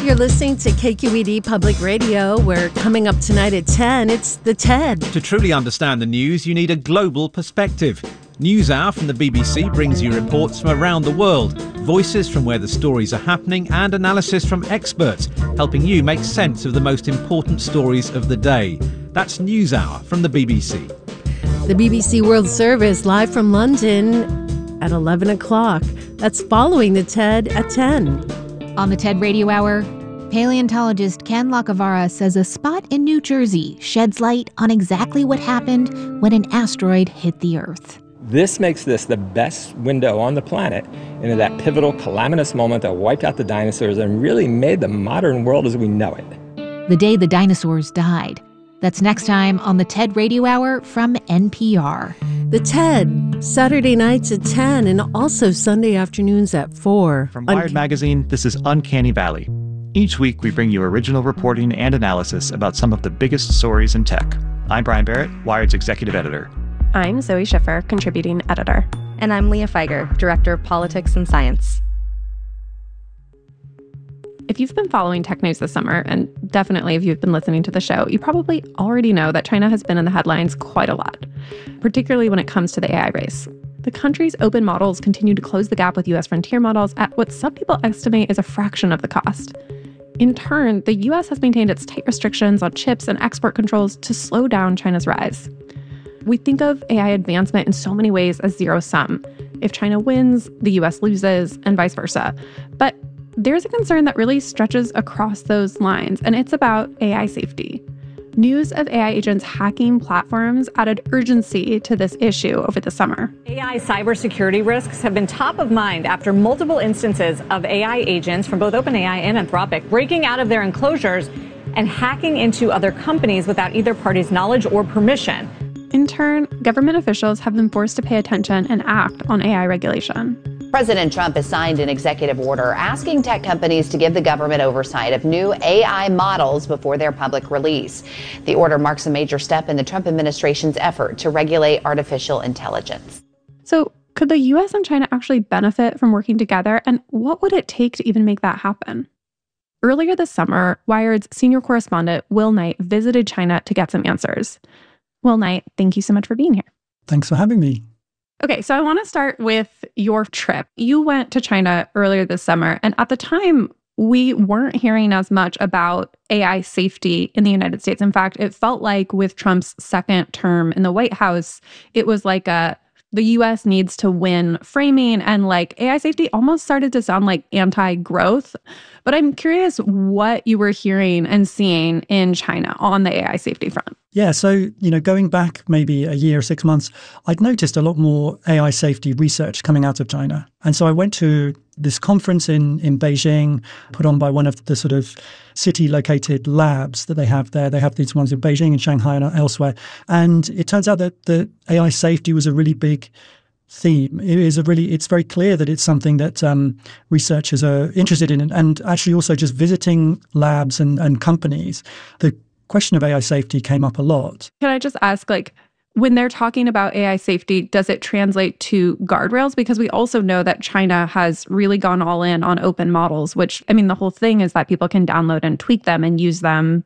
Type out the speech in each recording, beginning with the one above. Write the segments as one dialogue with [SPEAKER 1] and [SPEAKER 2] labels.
[SPEAKER 1] You're listening to KQED Public Radio. We're coming up tonight at 10. It's the TED.
[SPEAKER 2] To truly understand the news, you need a global perspective. NewsHour from the BBC brings you reports from around the world, voices from where the stories are happening, and analysis from experts, helping you make sense of the most important stories of the day. That's NewsHour from the BBC.
[SPEAKER 1] The BBC World Service live from London at 11 o'clock. That's following the TED at 10.
[SPEAKER 3] On the TED Radio Hour, paleontologist Ken Lacavara says a spot in New Jersey sheds light on exactly what happened when an asteroid hit the Earth.
[SPEAKER 4] This makes this the best window on the planet into that pivotal calamitous moment that wiped out the dinosaurs and really made the modern world as we know it.
[SPEAKER 3] The day the dinosaurs died. That's next time on the TED Radio Hour from NPR.
[SPEAKER 1] The TED, Saturday nights at 10 and also Sunday afternoons at 4.
[SPEAKER 5] From Wired Magazine, this is Uncanny Valley. Each week we bring you original reporting and analysis about some of the biggest stories in tech. I'm Brian Barrett, Wired's executive editor.
[SPEAKER 6] I'm Zoe Schiffer, contributing editor.
[SPEAKER 7] And I'm Leah Feiger, director of politics and science.
[SPEAKER 6] If you've been following tech news this summer, and definitely if you've been listening to the show, you probably already know that China has been in the headlines quite a lot, particularly when it comes to the AI race. The country's open models continue to close the gap with U.S. frontier models at what some people estimate is a fraction of the cost. In turn, the U.S. has maintained its tight restrictions on chips and export controls to slow down China's rise. We think of AI advancement in so many ways as zero-sum. If China wins, the U.S. loses, and vice versa. But there's a concern that really stretches across those lines, and it's about AI safety. News of AI agents hacking platforms added urgency to this issue over the summer.
[SPEAKER 8] AI cybersecurity risks have been top of mind after multiple instances of AI agents from both OpenAI and Anthropic breaking out of their enclosures and hacking into other companies without either party's knowledge or permission.
[SPEAKER 6] In turn, government officials have been forced to pay attention and act on AI regulation.
[SPEAKER 9] President Trump has signed an executive order asking tech companies to give the government oversight of new AI models before their public release. The order marks a major step in the Trump administration's effort to regulate artificial intelligence.
[SPEAKER 6] So, could the U.S. and China actually benefit from working together, and what would it take to even make that happen? Earlier this summer, Wired's senior correspondent Will Knight visited China to get some answers. Will Knight, thank you so much for being here.
[SPEAKER 10] Thanks for having me.
[SPEAKER 6] Okay, so I want to start with your trip. You went to China earlier this summer, and at the time, we weren't hearing as much about AI safety in the United States. In fact, it felt like with Trump's second term in the White House, it was like the U.S. needs to win framing, and like AI safety almost started to sound like anti-growth. But I'm curious what you were hearing and seeing in China on the AI safety front.
[SPEAKER 10] Yeah, so, going back maybe a year or 6 months, I'd noticed a lot more AI safety research coming out of China. And so I went to this conference in Beijing, put on by one of the sort of city-located labs that they have there. They have these ones in Beijing and Shanghai and elsewhere. And it turns out that the AI safety was a really big theme. It's very clear that it's something that researchers are interested in. And actually also just visiting labs and companies, the question of AI safety came up a lot.
[SPEAKER 6] Can I just ask, when they're talking about AI safety, does it translate to guardrails? Because we also know that China has really gone all in on open models, which, the whole thing is that people can download and tweak them and use them,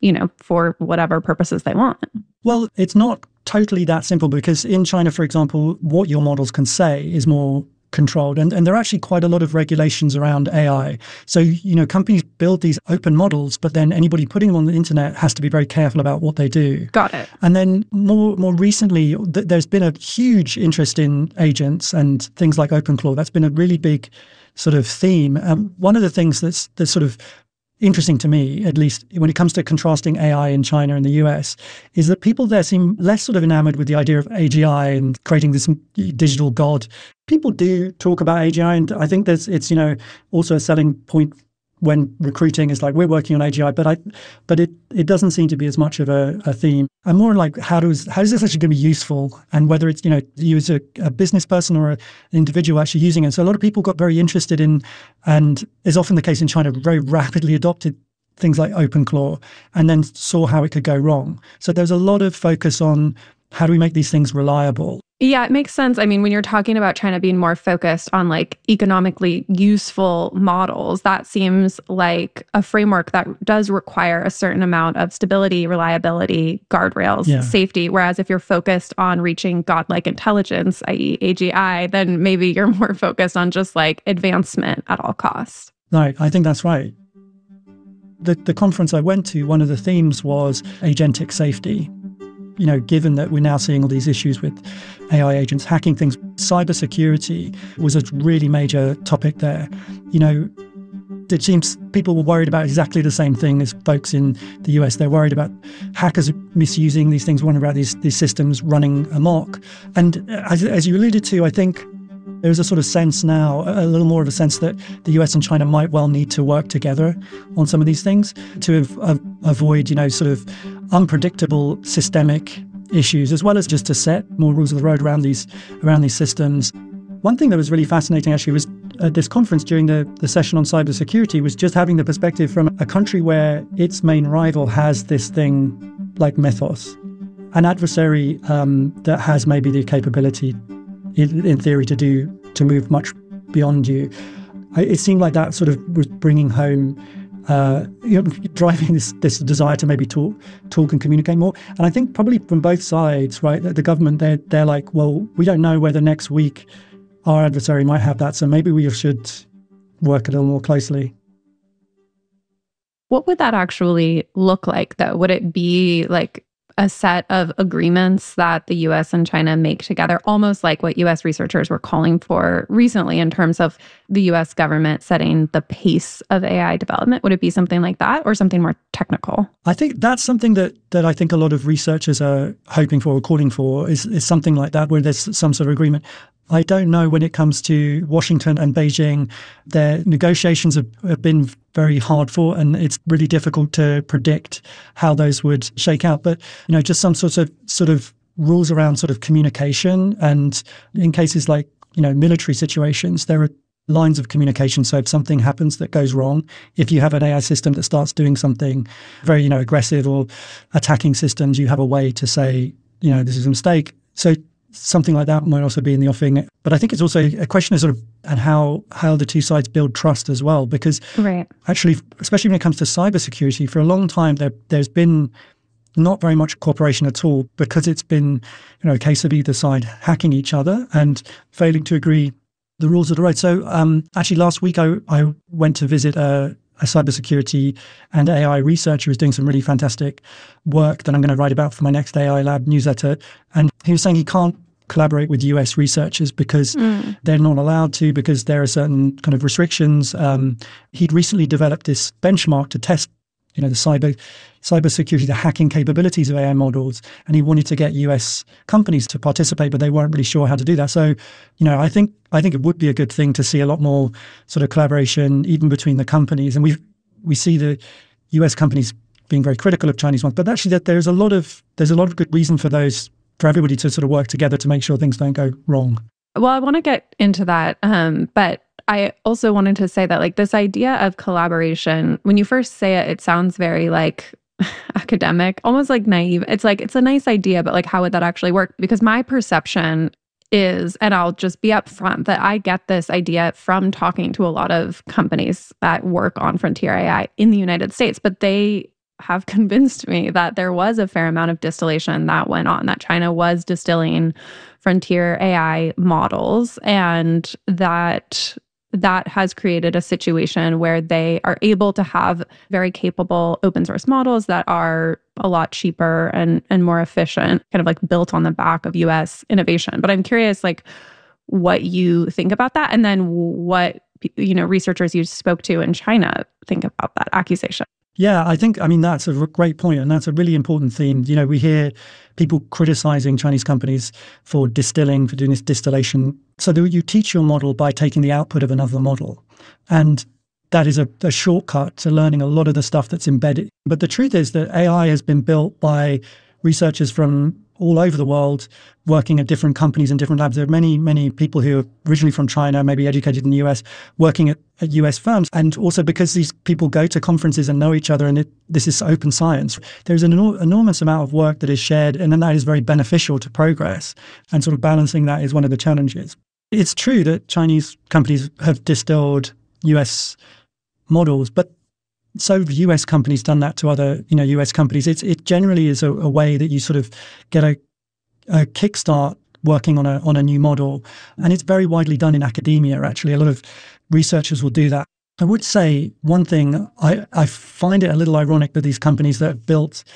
[SPEAKER 6] for whatever purposes they want.
[SPEAKER 10] Well, it's not totally that simple, because in China, for example, what your models can say is more controlled. And there are actually quite a lot of regulations around AI. So, companies build these open models, but then anybody putting them on the internet has to be very careful about what they do.
[SPEAKER 6] Got it.
[SPEAKER 10] And then more recently, there's been a huge interest in agents and things like OpenClaw. That's been a really big sort of theme. One of the things that's sort of interesting to me, at least when it comes to contrasting AI in China and the US, is that people there seem less sort of enamored with the idea of AGI and creating this digital god. People do talk about AGI, and I think it's also a selling point when recruiting is like, we're working on AGI, but it doesn't seem to be as much of a theme. I'm more like, how is this actually going to be useful, and whether it's, you as a business person or an individual actually using it. So a lot of people got very interested in, and is often the case in China, very rapidly adopted things like OpenClaw and then saw how it could go wrong. So there's a lot of focus on how do we make these things reliable.
[SPEAKER 6] Yeah, it makes sense. I mean, when you're talking about China being more focused on like economically useful models, that seems like a framework that does require a certain amount of stability, reliability, guardrails, safety. Whereas if you're focused on reaching godlike intelligence, i.e. AGI, then maybe you're more focused on just like advancement at all costs.
[SPEAKER 10] Right, I think that's right. The conference I went to, one of the themes was agentic safety. You know, given that we're now seeing all these issues with AI agents hacking things, cybersecurity was a really major topic there. You know, it seems people were worried about exactly the same thing as folks in the US. They're worried about hackers misusing these things, worried about these systems running amok. And as you alluded to, I think there's a sort of sense now, a little more of a sense that the US and China might well need to work together on some of these things to avoid, you know, sort of unpredictable systemic issues, as well as just to set more rules of the road around these systems. One thing that was really fascinating actually was at this conference during the session on cybersecurity was just having the perspective from a country where its main rival has this thing like Mythos, an adversary that has maybe the capability in theory to move much beyond you. It seemed like that sort of was bringing home, driving this desire to maybe talk and communicate more. And I think probably from both sides, right, the government, they're like, well, we don't know whether next week our adversary might have that, so maybe we should work a little more closely.
[SPEAKER 6] What would that actually look like, though? Would it be like a set of agreements that the US and China make together, almost like what US researchers were calling for recently in terms of the US government setting the pace of AI development? Would it be something like that or something more technical?
[SPEAKER 10] I think that's something that I think a lot of researchers are hoping for or calling for is something like that, where there's some sort of agreement. I don't know when it comes to Washington and Beijing, their negotiations have been very hard fought, and it's really difficult to predict how those would shake out. But, you know, just some sort of rules around sort of communication, and in cases like, you know, military situations, there are lines of communication. So if something happens that goes wrong, if you have an AI system that starts doing something very, you know, aggressive or attacking systems, you have a way to say, you know, this is a mistake. So something like that might also be in the offing. But I think it's also a question of sort of and how the two sides build trust as well. Because actually, especially when it comes to cybersecurity, for a long time there's been not very much cooperation at all, because it's been, you know, a case of either side hacking each other and failing to agree the rules of the road. So actually last week I went to visit a cybersecurity and AI researcher who's doing some really fantastic work that I'm going to write about for my next AI Lab newsletter. And he was saying he can't collaborate with US researchers because they're not allowed to, because there are certain kind of restrictions. He'd recently developed this benchmark to test, you know, the cybersecurity, the hacking capabilities of AI models, and he wanted to get US companies to participate, but they weren't really sure how to do that. So, you know, I think it would be a good thing to see a lot more sort of collaboration even between the companies. And we see the US companies being very critical of Chinese ones, but actually that there's a lot of good reason for everybody to sort of work together to make sure things don't go wrong.
[SPEAKER 6] Well, I want to get into that, but I also wanted to say that, like, this idea of collaboration, when you first say it, it sounds very like academic, almost like naive. It's like, it's a nice idea, but like, how would that actually work? Because my perception is, and I'll just be upfront, that I get this idea from talking to a lot of companies that work on frontier AI in the United States, but they have convinced me that there was a fair amount of distillation that went on, that China was distilling frontier AI models, and that has created a situation where they are able to have very capable open source models that are a lot cheaper and more efficient, kind of like built on the back of US innovation. But I'm curious, like, what you think about that, and then what, you know, researchers you spoke to in China think about that accusation.
[SPEAKER 10] Yeah, I mean, that's a great point, and that's a really important theme. You know, we hear people criticizing Chinese companies for doing this distillation. So you teach your model by taking the output of another model. And that is a shortcut to learning a lot of the stuff that's embedded. But the truth is that AI has been built by researchers from all over the world working at different companies and different labs. There are many, many people who are originally from China, maybe educated in the US, working at US firms. And also because these people go to conferences and know each other, and this is open science, there's an enormous amount of work that is shared, and then that is very beneficial to progress. And sort of balancing that is one of the challenges. It's true that Chinese companies have distilled US models, but so have US companies done that to other, US companies. It generally is a way that you sort of get a kickstart working on a new model, and it's very widely done in academia. Actually, a lot of researchers will do that. I would say one thing, I find it a little ironic that these companies that have built